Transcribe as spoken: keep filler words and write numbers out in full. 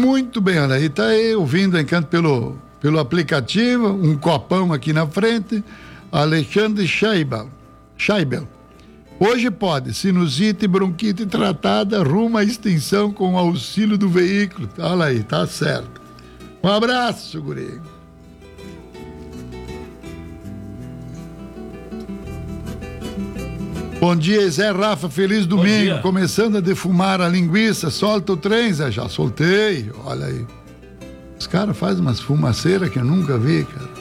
Muito bem, olha aí, tá aí ouvindo Encanto pelo, pelo aplicativo, um copão aqui na frente, Alexandre Scheibel. Scheibel. Hoje pode, sinusite e bronquite tratada, rumo à extinção com o auxílio do veículo. Olha aí, tá certo. Um abraço, guri. Bom dia, Zé Rafa, feliz domingo. Começando a defumar a linguiça, solta o trem, Zé, já soltei, olha aí. Os caras fazem umas fumaceiras que eu nunca vi, cara.